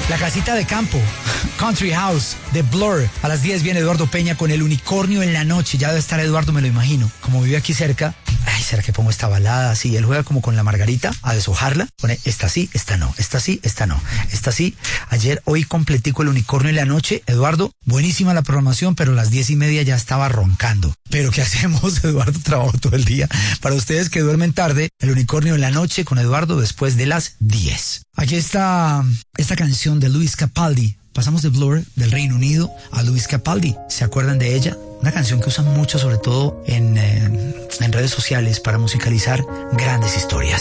La casita de campo, Country House, de Blur. A las 10 viene Eduardo Peña con El Unicornio en la Noche. Ya debe estar Eduardo, me lo imagino. Como vive aquí cerca, ay, ¿será que pongo esta balada? Sí, él juega como con la margarita a deshojarla. Pone esta sí, esta no, esta sí, esta no, esta sí. Ayer, hoy completico El Unicornio en la Noche. Eduardo, buenísima la programación, pero a las 10:30 ya estaba roncando. ¿Pero qué hacemos? Eduardo trabajó todo el día. Para ustedes que duermen tarde, El Unicornio en la Noche con Eduardo después de las 10. Aquí está esta canción de Lewis Capaldi. Pasamos de Blur, del Reino Unido, a Lewis Capaldi. ¿Se acuerdan de ella? Una canción que usan mucho, sobre todo en redes sociales, para musicalizar grandes historias.